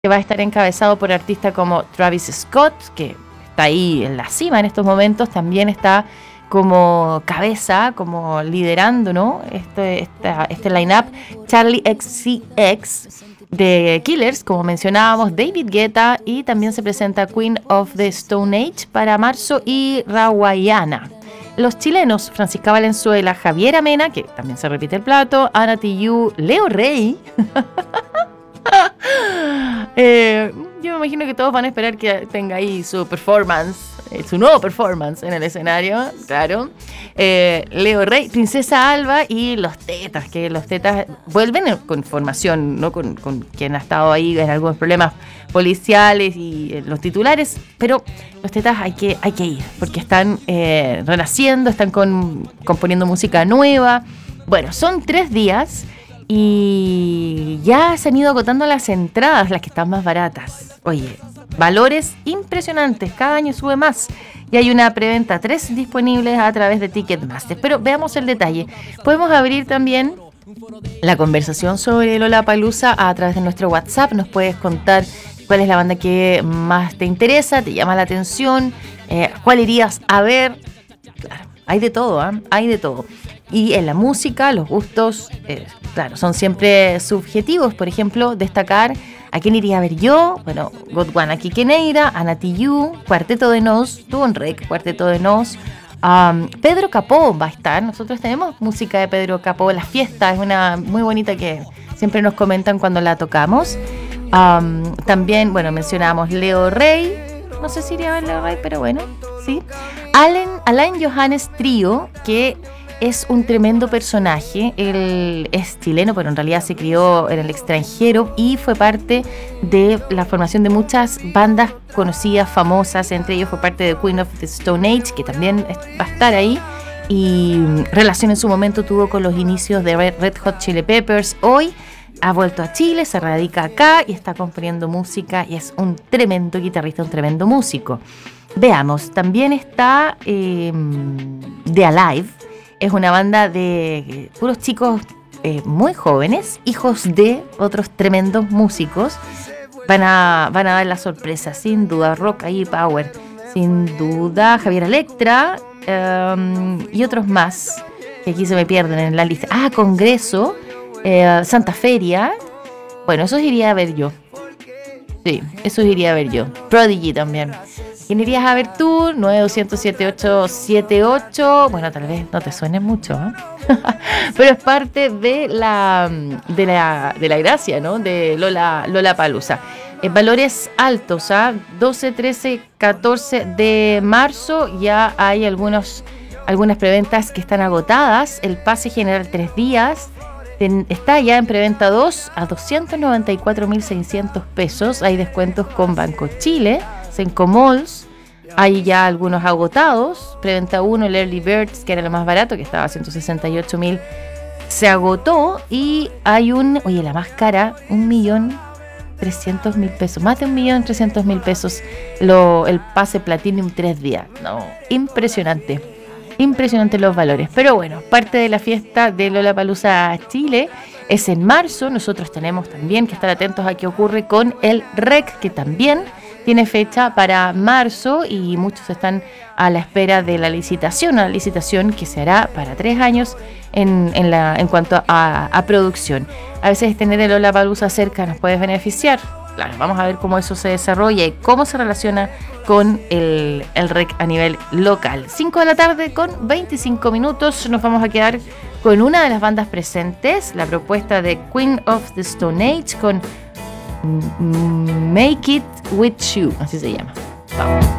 que va a estar encabezado por artistas como Travis Scott, que está ahí en la cima en estos momentos, también está como cabeza, como liderando, ¿no? Este line-up, Charlie XCX de Killers, como mencionábamos, David Guetta, y también se presenta Queen of the Stone Age para marzo y Rawayana. Los chilenos, Francisca Valenzuela, Javier Amena, que también se repite el plato, Ana Tijoux, Leo Rey. Yo me imagino que todos van a esperar que tenga ahí su performance, su nuevo performance en el escenario, claro. Leo Rey, Princesa Alba y los Tetas, que los Tetas vuelven con formación, ¿no? Con quien ha estado ahí en algunos problemas policiales y los titulares, pero los Tetas hay que ir, porque están renaciendo, están componiendo música nueva. Bueno, son 3 días y ya se han ido agotando las entradas, las que están más baratas. Oye, valores impresionantes, cada año sube más. Y hay una preventa 3 disponibles a través de Ticketmaster. Pero veamos el detalle. Podemos abrir también la conversación sobre Lollapalooza a través de nuestro WhatsApp. Nos puedes contar cuál es la banda que más te interesa, te llama la atención, cuál irías a ver. Claro, hay de todo, ¿eh? Hay de todo. Y en la música, los gustos, claro, son siempre subjetivos. Por ejemplo, destacar a quién iría a ver yo. Bueno, Godwana Kikeneyra, Ana Tijoux, Cuarteto de Nos, Tuvo Rec, Cuarteto de Nos. Pedro Capó va a estar. Nosotros tenemos música de Pedro Capó. La fiesta es una muy bonita que siempre nos comentan cuando la tocamos. También, bueno, mencionamos Leo Rey. No sé si iría a ver Leo Rey, pero bueno, sí. Alain Johannes Trio, que es un tremendo personaje. Él es chileno, pero en realidad se crió en el extranjero y fue parte de la formación de muchas bandas conocidas, famosas. Entre ellos fue parte de Queen of the Stone Age, que también va a estar ahí. Y relación en su momento tuvo con los inicios de Red Hot Chili Peppers. Hoy ha vuelto a Chile, se radica acá y está componiendo música y es un tremendo guitarrista, un tremendo músico. Veamos, también está The Alive. Es una banda de puros chicos muy jóvenes, hijos de otros tremendos músicos. Van a dar la sorpresa, sin duda. Rock ahí, power, sin duda. Javier Electra y otros más que aquí se me pierden en la lista. Congreso, Santa Feria. Bueno, esos iría a ver yo. Sí, esos iría a ver yo. Prodigy también. ¿Quién irías a ver tú? 900-7878. Bueno, tal vez no te suene mucho, ¿eh? Pero es parte de la gracia, ¿no? De Lollapalooza. Valores altos, ¿ah? 12, 13, 14 de marzo ya hay algunas preventas que están agotadas. El pase general 3 días está ya en preventa 2 a 294.600 pesos. Hay descuentos con Banco Chile, Sencomalls. Hay ya algunos agotados. Preventa 1, el Early Birds, que era lo más barato, que estaba a 168.000, se agotó. Y hay la más cara, 1.300.000 pesos, más de 1.300.000 pesos, el pase Platinum 3 días. No, impresionante los valores. Pero bueno, parte de la fiesta de Lollapalooza Chile es en marzo. Nosotros tenemos también que estar atentos a qué ocurre con el REC, que también tiene fecha para marzo y muchos están a la espera de la licitación, una licitación que se hará para 3 años en cuanto a producción. A veces tener el Lollapalooza cerca nos puede beneficiar. Claro, vamos a ver cómo eso se desarrolla y cómo se relaciona con el REC a nivel local. 5 de la tarde con 25 minutos. Nos vamos a quedar con una de las bandas presentes, la propuesta de Queen of the Stone Age con Make It With You, así se llama. Vamos.